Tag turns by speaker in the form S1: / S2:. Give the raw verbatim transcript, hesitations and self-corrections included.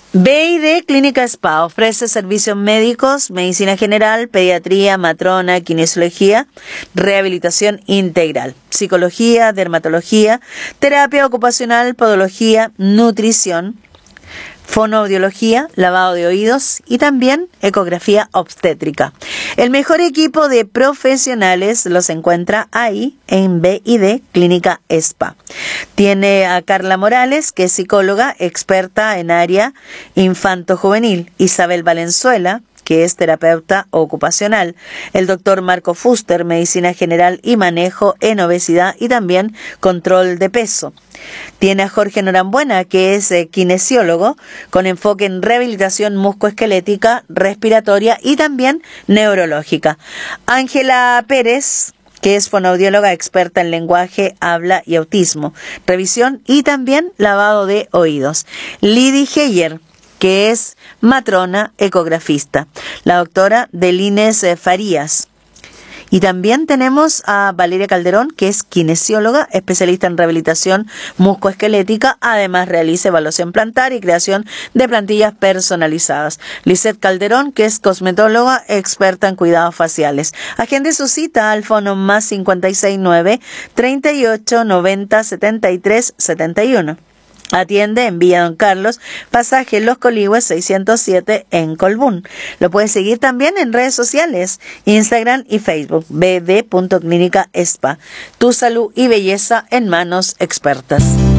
S1: B I D Clínica Spa ofrece servicios médicos, medicina general, pediatría, matrona, kinesiología, rehabilitación integral, psicología, dermatología, terapia ocupacional, podología, nutrición, fonoaudiología, lavado de oídos y también ecografía obstétrica. El mejor equipo de profesionales los encuentra ahí en B I D Clínica Spa. Tiene a Carla Morales, que es psicóloga experta en área infanto-juvenil, Isabel Valenzuela, que es terapeuta ocupacional, el doctor Marco Fuster, medicina general y manejo en obesidad y también control de peso. Tiene a Jorge Norambuena, que es eh, kinesiólogo, con enfoque en rehabilitación muscoesquelética, respiratoria y también neurológica. Ángela Pérez, que es fonoaudióloga experta en lenguaje, habla y autismo, revisión y también lavado de oídos. Lidy Heyer, que es matrona ecografista, la doctora Delines Farías. Y también tenemos a Valeria Calderón, que es kinesióloga, especialista en rehabilitación muscoesquelética, además realiza evaluación plantar y creación de plantillas personalizadas. Lisette Calderón, que es cosmetóloga, experta en cuidados faciales. Agende su cita al fono más cincuenta y seis nueve, treinta y ocho, noventa, setenta y tres, setenta y uno. Atiende en Villa Don Carlos, pasaje Los Coligües seiscientos siete en Colbún. Lo puedes seguir también en redes sociales, Instagram y Facebook, b d punto clínica spa. Tu salud y belleza en manos expertas.